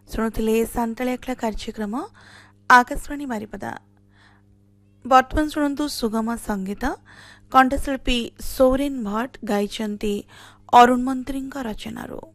ଶୁଣୁଥିଲେ ସାନ୍ତାଳୀ ଆଖଡ଼ା କାର୍ଯ୍ୟକ୍ରମ ଆକାଶବାଣୀ ବାରିପଦା। ବର୍ତ୍ତମାନ ଶୁଣନ୍ତୁ ସୁଗମ ସଙ୍ଗୀତ। କଣ୍ଠଶିଳ୍ପୀ ସୌରେନ୍ ଭଟ୍ଟ ଗାଇଛନ୍ତି ଅରୁଣ ମନ୍ତ୍ରୀଙ୍କ ରଚନାରୁ।